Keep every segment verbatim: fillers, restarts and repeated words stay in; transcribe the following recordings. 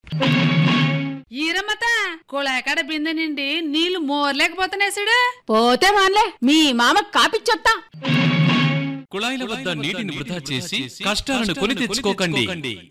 ఈరమ్మత కుళాయికాడ బిందె నిండి నీళ్లు మోర్లేకపోతున్నాసుడు. పోతే మాన్లే, మీ మామ కాపిచ్చొత్తా. కుళాయిల వద్ద నీటిని వృధా చేసి కష్టాలను కొని తెచ్చుకోకండి.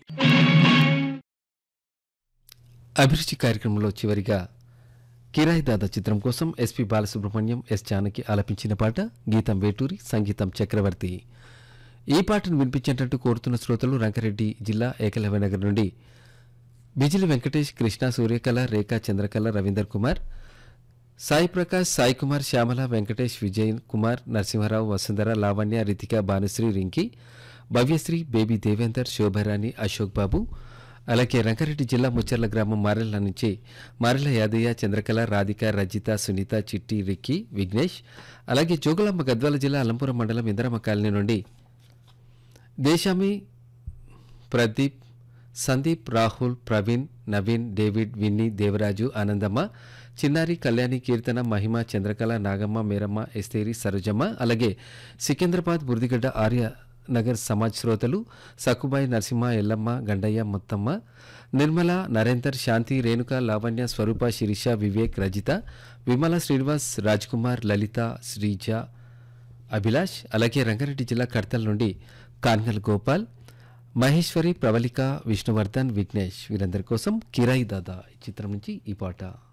అభిరుచి కార్యక్రమంలో చివరిగా కిరాయి దాదా చిత్రం కోసం ఎస్పి బాలసుబ్రహ్మణ్యం, ఎస్ జానకి ఆలపించిన పాట. గీతం వేటూరి, సంగీతం చక్రవర్తి. ఈ పాటను వినిపించేటట్టు కోరుతున్న శ్రోతలు రంగారెడ్డి జిల్లా ఏకలవ్యనగర్ నుండి బిజిలి వెంకటేష్, కృష్ణ, సూర్యకళ, రేఖా, చంద్రకళ, రవీందర్ కుమార్, సాయి ప్రకాష్, సాయి కుమార్, శ్యామల, వెంకటేష్, విజయ్ కుమార్, నరసింహారావు, వసుంధర, లావణ్య, రితిక, భానుశ్రీ, రింకి, భవ్యశ్రీ, బేబీ దేవేందర్, శోభరాణి, అశోక్ బాబు. అలాగే రంగారెడ్డి జిల్లా ముచ్చర్ల గ్రామం మారెళ్ల నుంచి మారెళ్ల యాదయ్య, చంద్రకళ, రాధిక, రజిత, సునీత, చిట్టి, రిక్కి, విఘ్నేష్. అలాగే జోగులాంబ గద్వాల జిల్లా అలంపురం మండలం ఇందరమ్మ కాలనీ నుండి దేశామి, ప్రదీప్, సందీప్, రాహుల్, ప్రవీణ్, నవీన్, డేవిడ్, విన్నీ, దేవరాజు, ఆనందమ్మ, చిన్నారి, కళ్యాణి, కీర్తన, మహిమ, చంద్రకళ, నాగమ్మ, మేరమ్మ, ఎస్తేరి, సరోజమ్మ. అలాగే సికింద్రాబాద్ బుర్దిగడ్డ ఆర్య నగర్ సమాజ్ శ్రోతలు సక్కుబాయి, నరసింహ, ఎల్లమ్మ, గండయ్య, మొత్తమ్మ, నిర్మల, నరేందర్, శాంతి, రేణుక, లావణ్య, స్వరూప, శిరీష, వివేక్, రజిత, విమల, శ్రీనివాస్, రాజ్ కుమార్, లలిత, శ్రీజ, అభిలాష్. అలాగే రంగారెడ్డి జిల్లా కడతల్ నుండి కాన్గల్ గోపాల్, మహేశ్వరి, ప్రవళిక, విష్ణువర్ధన్, విఘ్నేష్. వీరందరి కోసం కిరాయి దాదా చిత్రం నుంచి ఈ పాట.